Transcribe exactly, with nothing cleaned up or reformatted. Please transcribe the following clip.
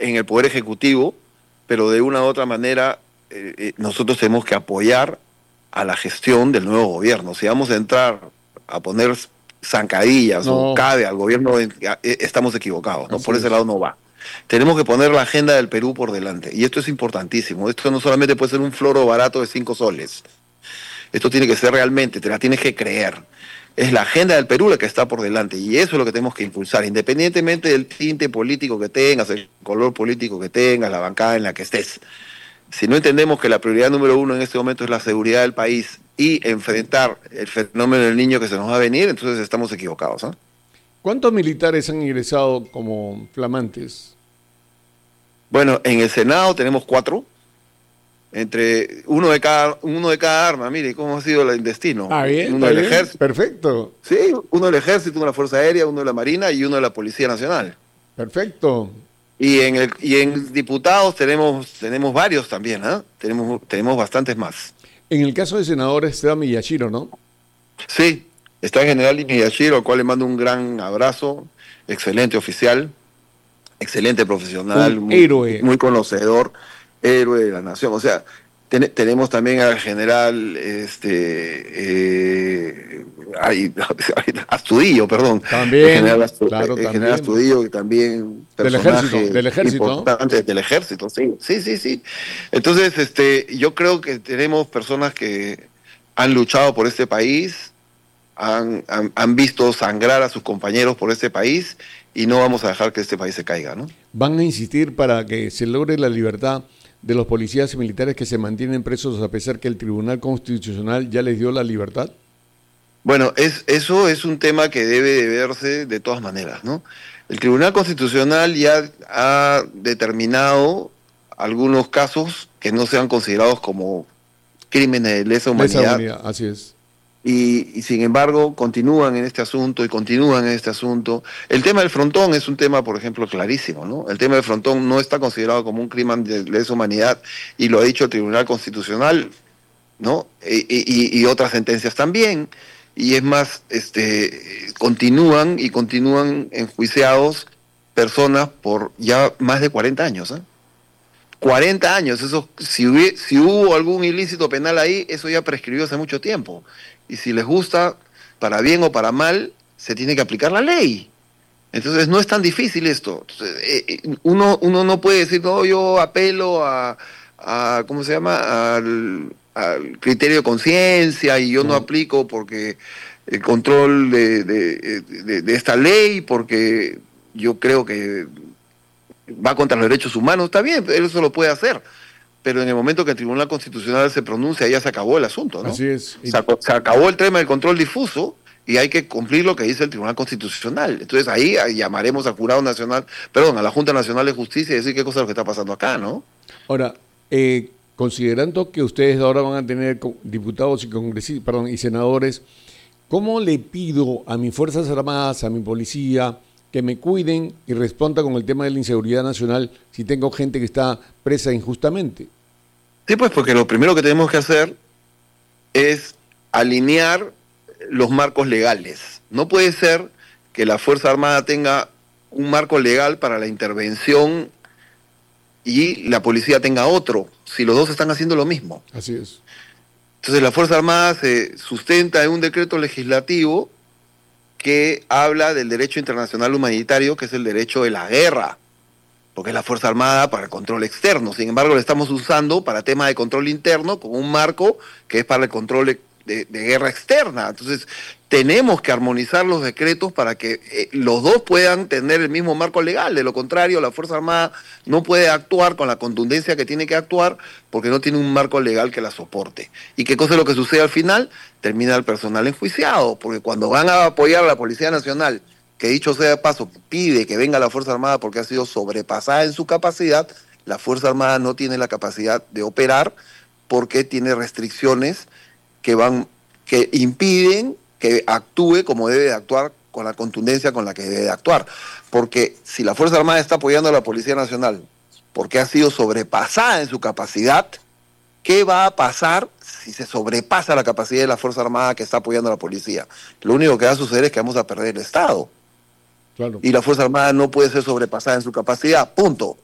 en el Poder Ejecutivo, pero de una u otra manera eh, eh, nosotros tenemos que apoyar a la gestión del nuevo gobierno. Si vamos a entrar a poner zancadillas o No, cabe al gobierno, eh, estamos equivocados, ¿no? así Por ese es. lado no va. Tenemos que poner la agenda del Perú por delante, y esto es importantísimo. Esto no solamente puede ser un floro barato de cinco soles. Esto tiene que ser realmente, te la tienes que creer. Es la agenda del Perú la que está por delante, y eso es lo que tenemos que impulsar, independientemente del tinte político que tengas, el color político que tengas, la bancada en la que estés. Si no entendemos que la prioridad número uno en este momento es la seguridad del país y enfrentar el fenómeno del niño que se nos va a venir, entonces estamos equivocados, ¿eh? ¿Cuántos militares han ingresado como flamantes? Bueno, en el Senado tenemos cuatro, entre uno de cada uno de cada arma. Mire cómo ha sido el destino. Ah, bien, Uno está del bien, ejército, perfecto, sí, uno del ejército, uno de la Fuerza Aérea, uno de la Marina y uno de la Policía Nacional. perfecto. Y en el y en diputados tenemos tenemos varios también, ¿ah? Tenemos tenemos bastantes más. En el caso de senadores está Miyashiro, ¿no? Sí, está el general Miyashiro, al cual le mando un gran abrazo, excelente oficial, excelente profesional, Un muy, héroe. muy conocedor, héroe de la nación. O sea, ten, tenemos también al general este, eh, ay, Astudillo, perdón, el general, También, Astu, claro, el general también. Astudillo, que también Del ejército, personaje del ejército, ¿no? importante del ejército, sí, sí, sí, sí. Entonces, este, yo creo que tenemos personas que han luchado por este país, han, han, han visto sangrar a sus compañeros por este país, y no vamos a dejar que este país se caiga, ¿no? Van a insistir para que se logre la libertad de los policías y militares que se mantienen presos a pesar que el Tribunal Constitucional ya les dio la libertad. Bueno, es, eso es un tema que debe de verse de todas maneras, ¿no? El Tribunal Constitucional ya ha determinado algunos casos que no sean considerados como crímenes de lesa De esa humanidad, unidad, así es. y, y sin embargo continúan en este asunto y continúan en este asunto. El tema del frontón es un tema, por ejemplo, clarísimo, ¿no? El tema del frontón no está considerado como un crimen de lesa humanidad, y lo ha dicho el Tribunal Constitucional, ¿no? Y, y, y otras sentencias también. Y es más, este, continúan y continúan enjuiciados personas por ya más de cuarenta años, ¿eh? cuarenta años, eso, si, hubi, si hubo algún ilícito penal ahí, eso ya prescribió hace mucho tiempo. Y si les gusta, para bien o para mal, se tiene que aplicar la ley. Entonces no es tan difícil esto. Entonces, eh, uno, uno no puede decir, no, yo apelo a, a ¿cómo se llama? Al, al criterio de conciencia, y yo no No. aplico porque el control de, de, de, de esta ley, porque yo creo que va contra los derechos humanos. Está bien, él eso lo puede hacer, pero en el momento que el Tribunal Constitucional se pronuncia, ya se acabó el asunto, ¿no? Así es. Y Se, ac se acabó el tema del control difuso, y hay que cumplir lo que dice el Tribunal Constitucional. Entonces ahí, ahí llamaremos al Jurado Nacional, perdón, a la Junta Nacional de Justicia, y decir qué cosa es lo que está pasando acá, ¿no? ahora, eh, considerando que ustedes ahora van a tener diputados y congresistas, perdón, y senadores, ¿cómo le pido a mis Fuerzas Armadas, a mi policía, que me cuiden y responda con el tema de la inseguridad nacional si tengo gente que está presa injustamente? Sí, pues porque lo primero que tenemos que hacer es alinear los marcos legales. No puede ser que la Fuerza Armada tenga un marco legal para la intervención y la policía tenga otro, si los dos están haciendo lo mismo. Así es. Entonces la Fuerza Armada se sustenta en un decreto legislativo que habla del derecho internacional humanitario, que es el derecho de la guerra, porque es la Fuerza Armada para el control externo. Sin embargo, lo estamos usando para temas de control interno, con un marco que es para el control de, de, de guerra externa. Entonces, tenemos que armonizar los decretos para que eh, los dos puedan tener el mismo marco legal. De lo contrario, la Fuerza Armada no puede actuar con la contundencia que tiene que actuar, porque no tiene un marco legal que la soporte. ¿Y qué cosa es lo que sucede al final? Termina el personal enjuiciado, porque cuando van a apoyar a la Policía Nacional, que dicho sea de paso, pide que venga la Fuerza Armada porque ha sido sobrepasada en su capacidad, la Fuerza Armada no tiene la capacidad de operar porque tiene restricciones que van, que impiden que actúe como debe de actuar, con la contundencia con la que debe de actuar. Porque si la Fuerza Armada está apoyando a la Policía Nacional porque ha sido sobrepasada en su capacidad, ¿qué va a pasar si se sobrepasa la capacidad de la Fuerza Armada que está apoyando a la policía? Lo único que va a suceder es que vamos a perder el Estado. Claro. Y la Fuerza Armada no puede ser sobrepasada en su capacidad, punto.